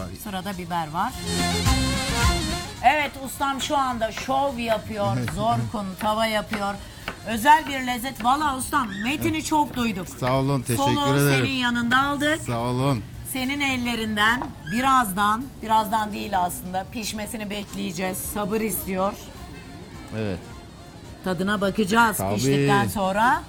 Sırada biber var. Evet ustam şu anda şov yapıyor. Zorkun tava yapıyor. Özel bir lezzet. Valla ustam Metin'i çok duyduk. Sağ olun, teşekkür Soluğu ederim. senin yanında aldık. Sağ olun. Senin ellerinden birazdan değil aslında pişmesini bekleyeceğiz. Sabır istiyor. Evet. Tadına bakacağız Tabii. piştikten sonra.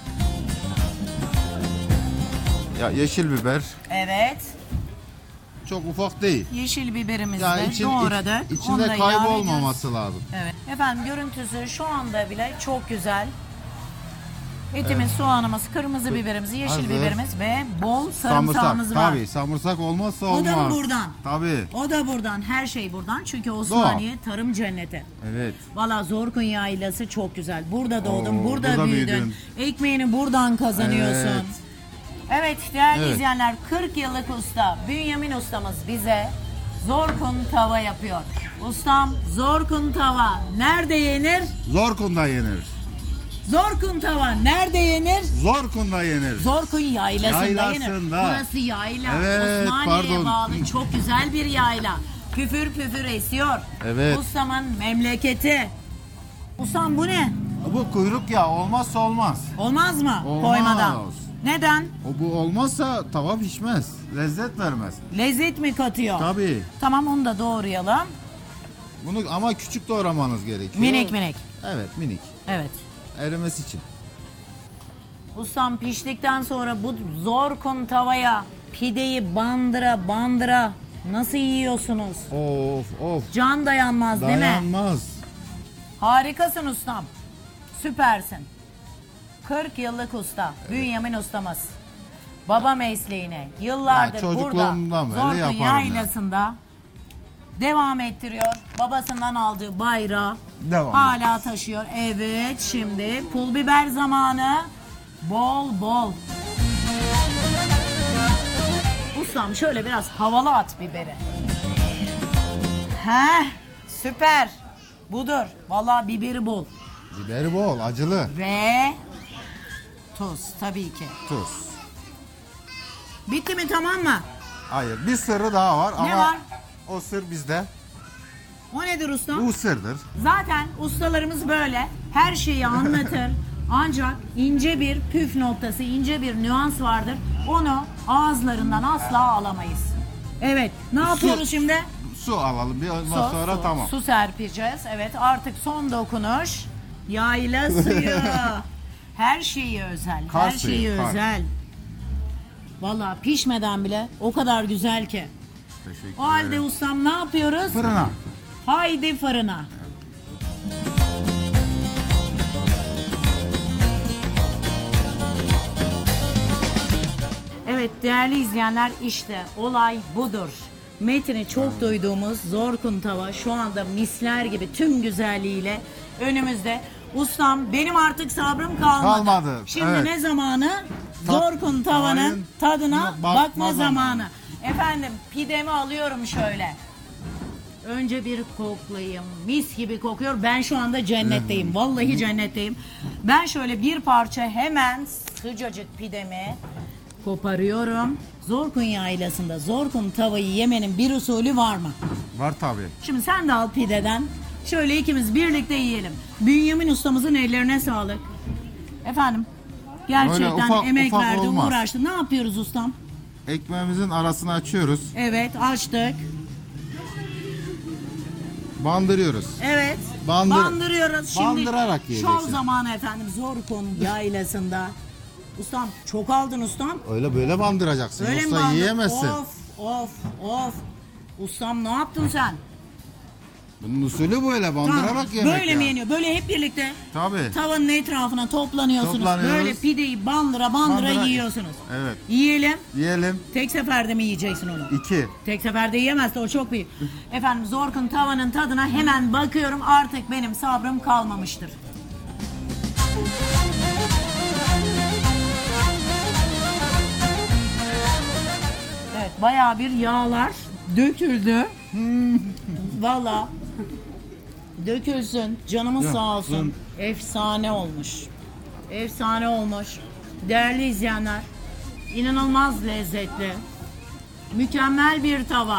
Ya yeşil biber Evet. çok ufak değil. Yeşil biberimizi Ya de doğradık. Onu içinde da ilave kaybolmaması lazım. Evet. Efendim görüntüsü şu anda bile çok güzel. Etimiz, soğanımız, kırmızı biberimiz, yeşil Hazır. biberimiz ve bol sarımsağımız var. Tabii samırsak olmazsa O olmaz. da mı buradan? Tabii. O da buradan. Her şey buradan. Çünkü Osmaniye tarım cenneti. Evet. Valla Zorkun yaylası çok güzel. Burada doğdun, Oo, burada burada büyüdün. büyüdün. Ekmeğini buradan kazanıyorsun. Evet. Evet değerli Evet. izleyenler 40 yıllık usta Bünyamin ustamız bize Zorkun tava yapıyor. Ustam Zorkun tava nerede yenir? Zorkun'da yenir. Zorkun tava nerede yenir? Zorkun'da yenir. Zorkun yaylasında yenir. Yaylasında. Burası yayla. Evet, Osmaniye'ye pardon. bağlı çok güzel bir yayla. Püfür püfür esiyor. Evet. Ustamın memleketi. Ustam bu ne? Bu kuyruk yağı olmazsa olmaz. Olmaz mı? Olmaz. Koymadan. Neden? Bu olmazsa tava pişmez. Lezzet vermez. Lezzet mi katıyor? Tabii. Tamam onu da doğrayalım. Bunu ama küçük doğramanız gerekiyor. Minik minik. Evet, minik. Evet. Erimesi için. Ustam piştikten sonra bu Zorkun tavaya pideyi bandıra nasıl yiyorsunuz? Of of. Can dayanmaz değil mi? Dayanmaz. Harikasın ustam. Süpersin. 40 yıllık usta. Bünyamin ustamız. Baba mesleğine yıllardır Ya, burada çocukluğumdan beri Zorkun yaparım yaylasında devam ettiriyor. Babasından aldığı bayrağı Devam hala taşıyor. Evet şimdi pul biber zamanı. Bol bol. Ustam şöyle biraz havalı at biberi. Heh, süper. Budur. Vallahi biberi bol. Biberi bol, acılı. Ve tuz tabii ki. Tuz. Bitti mi tamam mı? Hayır, bir sırrı daha var ama var? o sır bizde. O nedir ustam? Bu sırdır. Zaten ustalarımız böyle her şeyi anlatır. Ancak ince bir püf noktası, ince bir nüans vardır. Onu ağızlarından asla alamayız. Evet, ne yapıyoruz şimdi? Su alalım bir ondan sonra tamam. Su serpeceğiz. Evet, artık son dokunuş. Yayla suyu. Her şeyi özel, Kar her suyu, şeyi kar. özel. Vallahi pişmeden bile o kadar güzel ki. Teşekkür O halde ederim. ustam ne yapıyoruz? Fırına. Haydi fırına. Evet değerli izleyenler işte olay budur. Metin'i çok duyduğumuz Zorkun tava şu anda misler gibi tüm güzelliğiyle önümüzde. Ustam benim artık sabrım kalmadı. Kalmadı, Şimdi evet. ne zamanı? Zorkun tavanın tadına bakma bakma zamanı. Efendim pidemi alıyorum şöyle. Önce bir koklayayım. Mis gibi kokuyor. Ben şu anda cennetteyim. Vallahi cennetteyim. Ben şöyle bir parça hemen sıcacık pidemi koparıyorum. Zorkun yaylasında Zorkun tavayı yemenin bir usulü var mı? Var tabii. Şimdi sen de al pideden. Şöyle ikimiz birlikte yiyelim. Bünyamin ustamızın ellerine sağlık. Efendim gerçekten Öyle ufak- emek ufak verdi, olmaz. uğraştı. Ne yapıyoruz ustam? Ekmeğimizin arasını açıyoruz. Evet açtık. Bandırıyoruz. Evet. Bandırıyoruz. Şimdi Bandırarak şov yiyeceksin. zamanı efendim Zorkun yaylasında. Ustam çok aldın ustam. Öyle böyle bandıracaksın. Öyle mi Yoksa bandın? yiyemezsin. Of. Ustam ne yaptın sen? Bunun usulü böyle Tamam, bandırarak yemek böyle ya. mi yeniyor? Böyle hep birlikte Tabii. tavanın etrafına toplanıyorsunuz. Toplanıyoruz. Böyle pideyi bandıra Bandıra- yiyorsunuz. Evet. Yiyelim. Yiyelim. Tek seferde mi yiyeceksin onu? 2. Tek seferde yiyemezsin o çok büyük. Efendim Zorkun tavanın tadına hemen bakıyorum artık benim sabrım kalmamıştır. Evet bayağı bir yağlar döküldü. Valla dökülsün canımız Ya, sağ olsun. Efsane olmuş. Efsane olmuş. Değerli izleyenler inanılmaz lezzetli. Mükemmel bir tava.